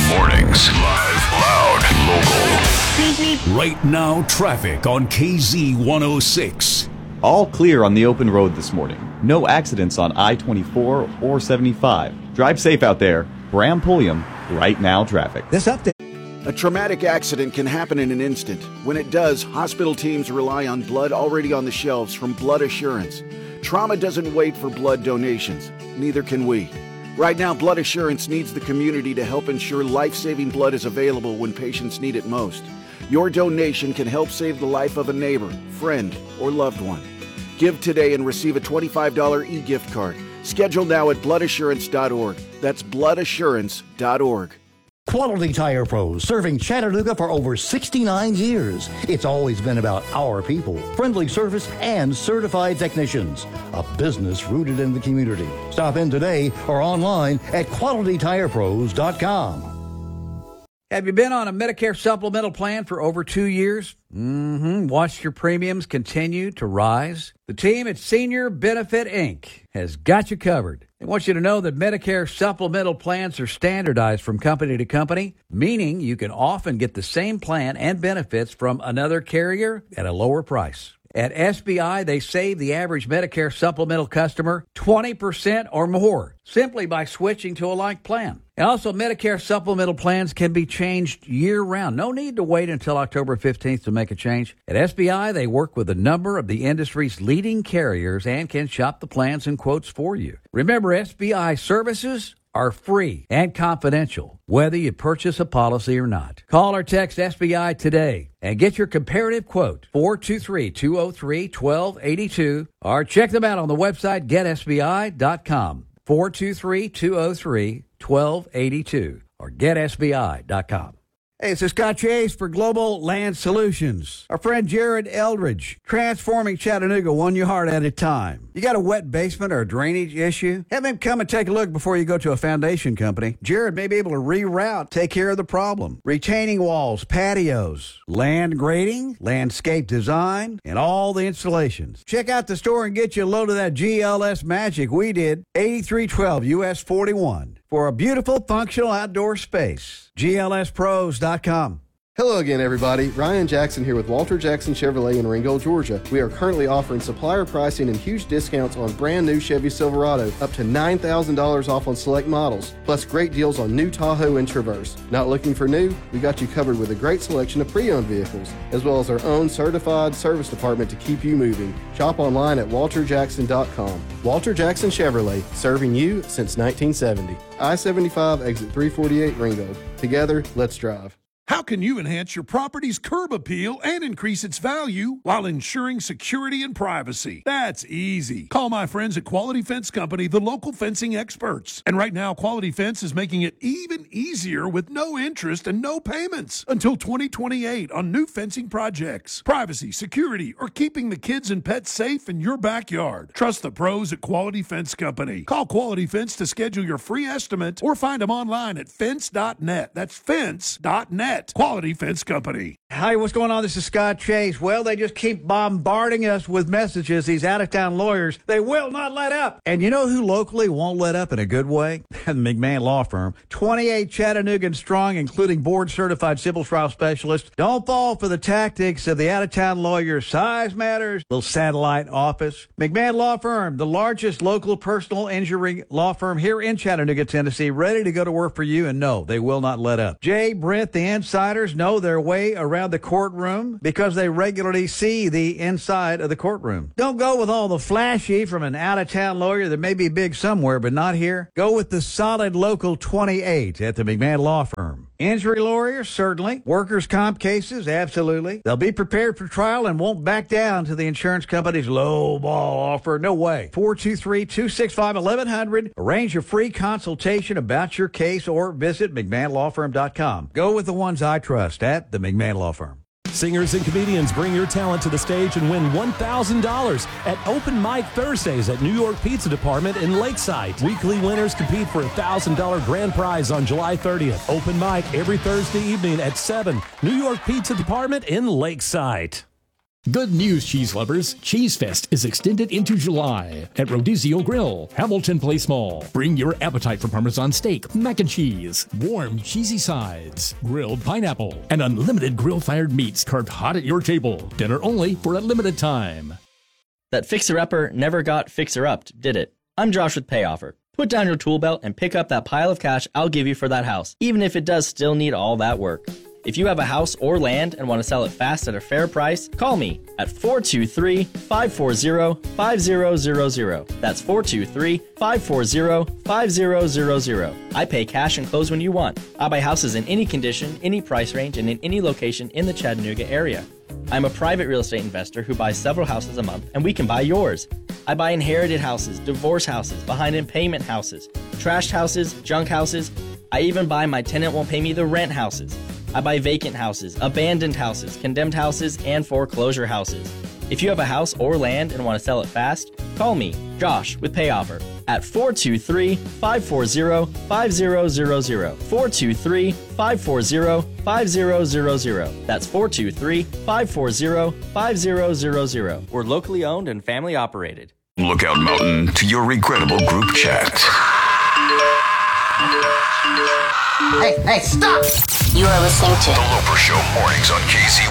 Mornings. Live, loud, local. Right now, traffic on KZ 106. All clear on the open road this morning. No accidents on I-24 or 75. Drive safe out there. Bram Pulliam, Right Now Traffic. This update. A traumatic accident can happen in an instant. When it does, hospital teams rely on blood already on the shelves from Blood Assurance. Trauma doesn't wait for blood donations. Neither can we. Right now, Blood Assurance needs the community to help ensure life-saving blood is available when patients need it most. Your donation can help save the life of a neighbor, friend, or loved one. Give today and receive a $25 e-gift card. Schedule now at bloodassurance.org. That's bloodassurance.org. Quality Tire Pros, serving Chattanooga for over 69 years. It's always been about our people, friendly service, and certified technicians. A business rooted in the community. Stop in today or online at QualityTirePros.com. Have you been on a Medicare supplemental plan for over 2 years? Watched your premiums continue to rise? The team at Senior Benefit Inc. has got you covered. They want you to know that Medicare supplemental plans are standardized from company to company, meaning you can often get the same plan and benefits from another carrier at a lower price. At SBI, they save the average Medicare supplemental customer 20% or more simply by switching to a like plan. And also, Medicare supplemental plans can be changed year-round. No need to wait until October 15th to make a change. At SBI, they work with a number of the industry's leading carriers and can shop the plans and quotes for you. Remember, SBI services are free and confidential, whether you purchase a policy or not. Call or text SBI today and get your comparative quote, 423-203-1282, or check them out on the website getsbi.com, 423-203-1282, or getsbi.com. Hey, this is Scott Chase for Global Land Solutions. Our friend Jared Eldridge, transforming Chattanooga one yard at a time. You got a wet basement or a drainage issue? Have him come and take a look before you go to a foundation company. Jared may be able to reroute, take care of the problem. Retaining walls, patios, land grading, landscape design, and all the installations. Check out the store and get you a load of that GLS magic we did, 8312 US 41. For a beautiful, functional outdoor space. GLSPros.com. Hello again, everybody. Ryan Jackson here with Walter Jackson Chevrolet in Ringgold, Georgia. We are currently offering supplier pricing and huge discounts on brand new Chevy Silverado, up to $9,000 off on select models, plus great deals on new Tahoe and Traverse. Not looking for new? We got you covered with a great selection of pre-owned vehicles, as well as our own certified service department to keep you moving. Shop online at walterjackson.com. Walter Jackson Chevrolet, serving you since 1970. I-75 exit 348 Ringgold. Together, let's drive. How can you enhance your property's curb appeal and increase its value while ensuring security and privacy? That's easy. Call my friends at Quality Fence Company, the local fencing experts. And right now, Quality Fence is making it even easier with no interest and no payments until 2028 on new fencing projects. Privacy, security, or keeping the kids and pets safe in your backyard. Trust the pros at Quality Fence Company. Call Quality Fence to schedule your free estimate or find them online at fence.net. That's fence.net. Quality Fence Company. Hi, what's going on? This is Scott Chase. Well, they just keep bombarding us with messages. These out-of-town lawyers, they will not let up. And you know who locally won't let up in a good way? The McMahon Law Firm. 28 Chattanoogan strong, including board-certified civil trial specialists. Don't fall for the tactics of the out-of-town lawyers. Size matters. Little satellite office. McMahon Law Firm, the largest local personal injury law firm here in Chattanooga, Tennessee, ready to go to work for you. And no, they will not let up. Jay, Brent, the insiders know their way around the courtroom because they regularly see the inside of the courtroom. Don't go with all the flashy from an out-of-town lawyer that may be big somewhere but not here. Go with the solid local 28 at the McMahon Law Firm. Injury lawyers, certainly. Workers' comp cases, absolutely. They'll be prepared for trial and won't back down to the insurance company's low ball offer. No way. 423-265-1100. Arrange a free consultation about your case or visit McMahonLawFirm.com. Go with the ones I trust at the McMahon Law Firm. Singers and comedians, bring your talent to the stage and win $1,000 at Open Mic Thursdays at New York Pizza Department in Lakeside. Weekly winners compete for a $1,000 grand prize on July 30th. Open mic every Thursday evening at 7. New York Pizza Department in Lakeside. Good news, cheese lovers. Cheese Fest is extended into July at Rodizio Grill, Hamilton Place Mall. Bring your appetite for Parmesan steak, mac and cheese, warm, cheesy sides, grilled pineapple, and unlimited grill-fired meats carved hot at your table. Dinner only for a limited time. That fixer-upper never got fixer-upped, did it? I'm Josh with Payoffer. Put down your tool belt and pick up that pile of cash I'll give you for that house, even if it does still need all that work. If you have a house or land and want to sell it fast at a fair price, call me at 423-540-5000. That's 423-540-5000. I pay cash and close when you want. I buy houses in any condition, any price range, and in any location in the Chattanooga area. I'm a private real estate investor who buys several houses a month, and we can buy yours. I buy inherited houses, divorce houses, behind in payment houses, trashed houses, junk houses. I even buy my tenant won't pay me the rent houses. I buy vacant houses, abandoned houses, condemned houses, and foreclosure houses. If you have a house or land and want to sell it fast, call me, Josh, with Payoffer at 423-540-5000. 423-540-5000. That's 423-540-5000. We're locally owned and family operated. Lookout Mountain to your regrettable group chat. Hey, stop! You are listening to The Loper Show mornings on KZ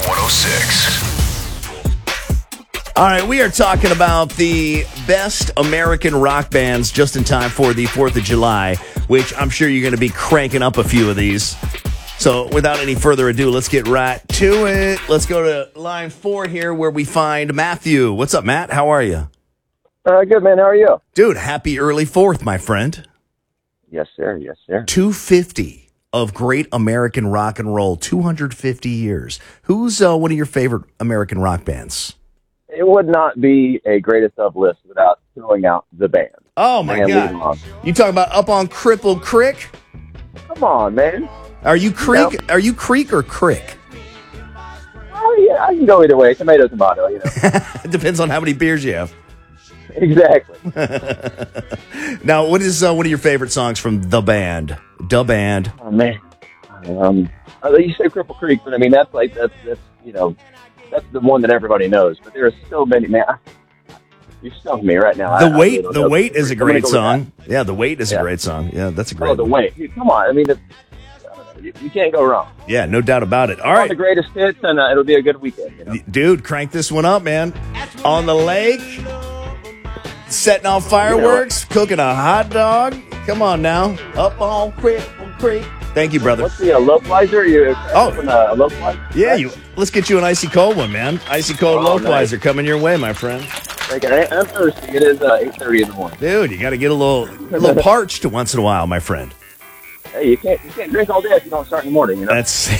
106. All right, we are talking about the best American rock bands just in time for the 4th of July, which I'm sure you're going to be cranking up a few of these. So without any further ado, let's get right to it. Let's go to line 4 here where we find Matthew. What's up, Matt? How are you? Good, man. How are you? Dude, happy early 4th, my friend. Yes, sir. Yes, sir. 250 of great American rock and roll, 250 years. Who's one of your favorite American rock bands? It would not be a greatest of list without throwing out the band. Oh, my God. You talking about Up on Crippled Creek? Come on, man. Are you Creek? No. Are you Creek or Crick? Oh, yeah. I can go either way. Tomato, tomato, you know. It depends on how many beers you have. Exactly. Now, what is one of your favorite songs from the band? The band. Oh man, you say Cripple Creek, but I mean that's you know that's the one that everybody knows. But there are so many, man. You're stumping me right now. The Weight is a great song. Yeah, The Weight is a great song. Yeah, that's a great. Oh, The Weight. Come on, I mean, you can't go wrong. Yeah, no doubt about it. All right, the greatest hits, and it'll be a good weekend. You know? Dude, crank this one up, man. On the lake. Setting off fireworks, cooking a hot dog. Come on now. Up on Cripple Creek. Thank you, brother. What's the Localizer? A Localizer? Yeah, let's get you an icy cold one, man. Icy cold Localizer nice. Coming your way, my friend. Okay, I'm thirsty. It is 8:30 in the morning. Dude, you got to get a little parched once in a while, my friend. Hey, you can't drink all day if you don't start in the morning, you know? That's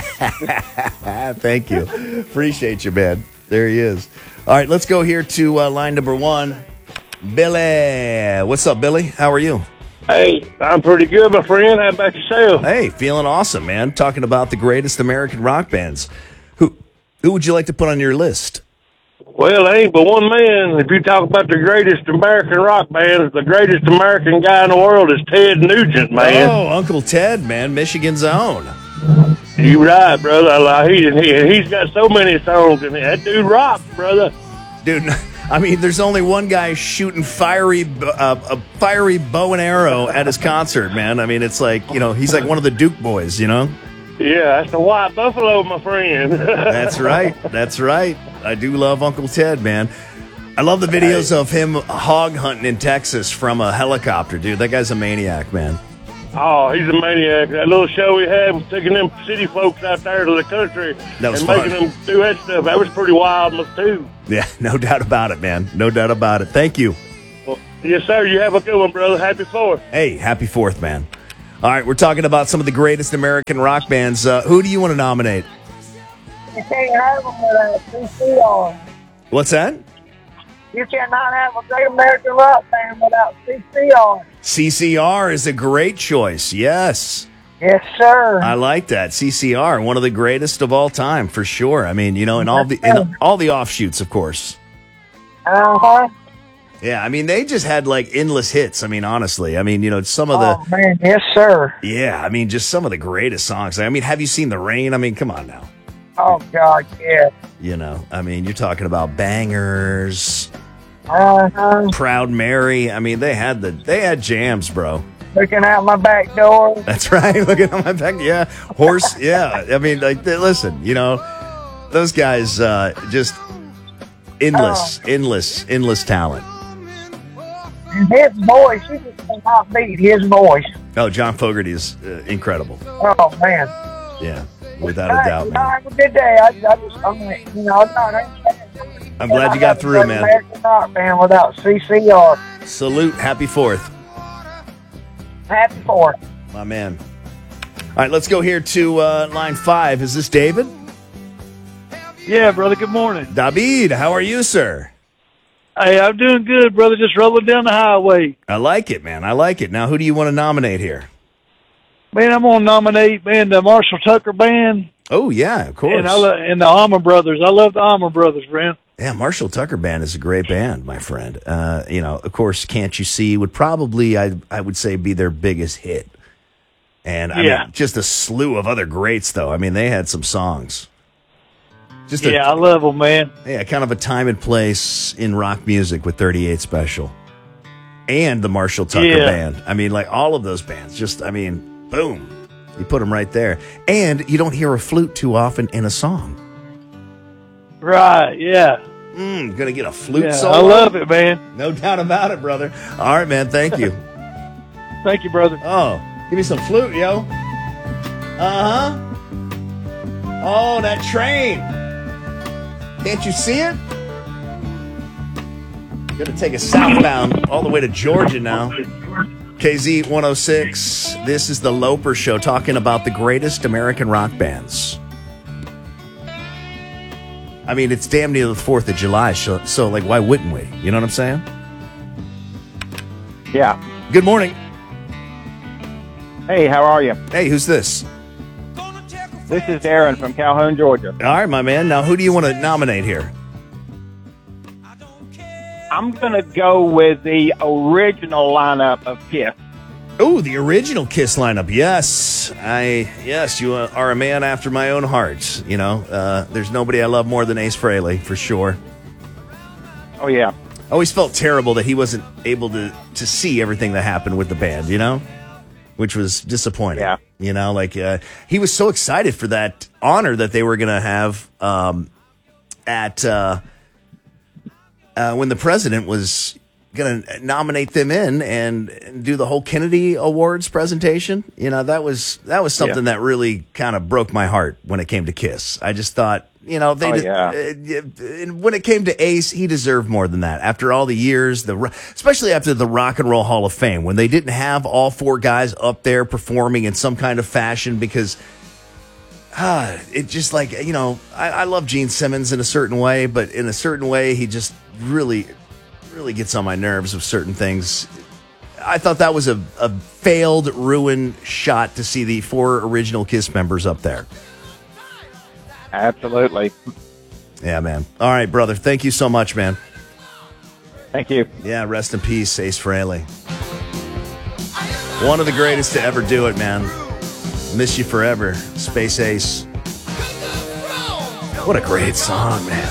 Thank you. Appreciate you, man. There he is. All right, let's go here to line number 1. Billy. What's up, Billy? How are you? Hey, I'm pretty good, my friend. How about yourself? Hey, feeling awesome, man. Talking about the greatest American rock bands. Who would you like to put on your list? Well, ain't but one man. If you talk about the greatest American rock bands, the greatest American guy in the world is Ted Nugent, man. Oh, Uncle Ted, man. Michigan's own. You right, brother. He's got so many songs, and that dude rocks, brother. Dude, I mean, there's only one guy shooting a fiery bow and arrow at his concert, man. I mean, it's like, you know, he's like one of the Duke boys, you know? Yeah, that's the White Buffalo, my friend. That's right. That's right. I do love Uncle Ted, man. I love the videos of him hog hunting in Texas from a helicopter, dude. That guy's a maniac, man. Oh, he's a maniac. That little show we had was taking them city folks out there to the country and making them do that stuff. That was pretty wild, too. Yeah, no doubt about it, man. No doubt about it. Thank you. Well, yes, sir. You have a good one, brother. Happy 4th. Hey, happy 4th, man. All right, we're talking about some of the greatest American rock bands. Who do you want to nominate? You can't have them without CCR. What's that? You cannot have a great American rock band without CCR. CCR is a great choice, yes. Yes, sir. I like that. CCR, one of the greatest of all time, for sure. I mean, you know, in all the offshoots, of course. Uh-huh. Yeah, I mean, they just had, like, endless hits. I mean, honestly. I mean, you know, some of the... Oh, man, yes, sir. Yeah, I mean, just some of the greatest songs. I mean, have you seen The Rain? I mean, come on now. Oh, God, yeah. You know, I mean, you're talking about Bangers, Uh-huh. Proud Mary. I mean, they had jams, bro. Looking out my back door. That's right. Looking at my back. Yeah. Horse. Yeah. I mean, like, listen, you know, those guys, just endless talent. His voice, you just cannot beat his voice. Oh, John Fogerty is incredible. Oh, man. Yeah. Without a doubt, man. Have a good day. I'm glad you got through, man. American Rock Band without CCR. Salute. Happy 4th. Happy 4th. My man. All right, let's go here to line 5. Is this David? Yeah, brother. Good morning. David, how are you, sir? Hey, I'm doing good, brother. Just rolling down the highway. I like it, man. I like it. Now, who do you want to nominate here? Man, I'm going to nominate, the Marshall Tucker Band. Oh, yeah, of course. And the Almond Brothers. I love the Almond Brothers, man. Yeah, Marshall Tucker Band is a great band, my friend. You know, of course, Can't You See would probably, I would say, be their biggest hit. And, I mean, just a slew of other greats, though. I mean, they had some songs. I love them, man. Yeah, kind of a time and place in rock music with 38 Special. And the Marshall Tucker Band. I mean, like, all of those bands. Just, I mean, boom. You put them right there. And you don't hear a flute too often in a song. Right, yeah. Gonna get a flute solo? solo? I love it, man. No doubt about it, brother. All right, man, thank you. Thank you, brother. Oh, give me some flute, yo. Uh-huh. Oh, that train. Can't you see it? Gonna take a southbound all the way to Georgia now. KZ 106. This is the Loper Show, talking about the greatest American rock bands. I mean, it's damn near the 4th of July, so like, why wouldn't we? You know what I'm saying? Yeah. Good morning. Hey, how are you? Hey, who's this? This is Aaron from Calhoun, Georgia. All right, my man. Now, who do you want to nominate here? I'm going to go with the original lineup of Kiss. Oh, the original Kiss lineup. Yes. You are a man after my own heart. You know, there's nobody I love more than Ace Frehley, for sure. Oh, yeah. I always felt terrible that he wasn't able to see everything that happened with the band, you know? Which was disappointing. Yeah. You know, like, he was so excited for that honor that they were going to have when the president was going to nominate them in and do the whole Kennedy Awards presentation. You know, that was something that really kind of broke my heart when it came to Kiss. I just thought, you know, when it came to Ace, he deserved more than that. After all the years, especially after the Rock and Roll Hall of Fame, when they didn't have all 4 guys up there performing in some kind of fashion, because it just, like, you know, I love Gene Simmons in a certain way, but in a certain way, he just really gets on my nerves with certain things. I thought that was a failed, ruined shot to see the 4 original Kiss members up there. Absolutely. Yeah, man. All right, brother. Thank you so much, man. Thank you. Yeah, rest in peace, Ace Frehley. One of the greatest to ever do it, man. Miss you forever, Space Ace. What a great song, man.